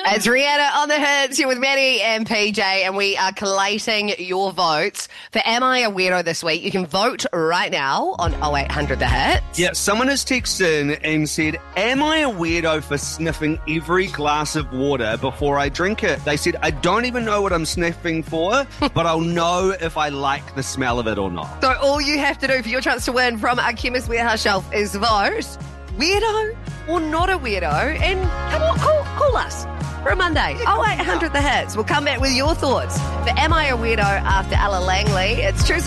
It's Rihanna on the hits here with Maddie and PJ, and we are collating your votes for Am I a Weirdo this week. You can vote right now on 0800 The Hits. Yeah, someone has texted in and said, am I a weirdo for sniffing every glass of water before I drink it? They said, I don't even know what I'm sniffing for, but I'll know if I like the smell of it or not. So all you have to do for your chance to win from our Chemist Warehouse shelf is vote weirdo or not a weirdo, and come on, call us for a Monday. 0800 The Hits. We'll come back with your thoughts for Am I a Weirdo after Ella Langley. It's Tuesday.